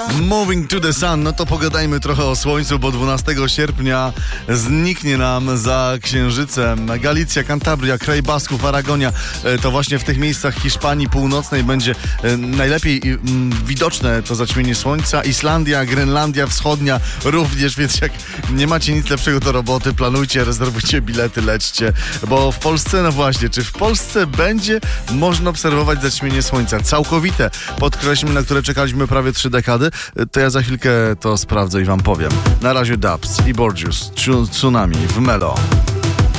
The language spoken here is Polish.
Moving to the Sun, no to pogadajmy trochę o słońcu, bo 12 sierpnia zniknie nam za księżycem Galicja, Kantabria, kraj Basków, Aragonia. To właśnie w tych miejscach Hiszpanii Północnej będzie najlepiej widoczne to zaćmienie słońca. Islandia, Grenlandia Wschodnia również, więc jak nie macie nic lepszego do roboty, planujcie, rezerwujcie bilety, lećcie, bo w Polsce, no właśnie, czy w Polsce będzie można obserwować zaćmienie słońca całkowite, podkreślmy, na które czekaliśmy prawie 3 dekady, to ja za chwilkę to sprawdzę i wam powiem. Na razie Dubs i Borgius, Tsunami w Melo.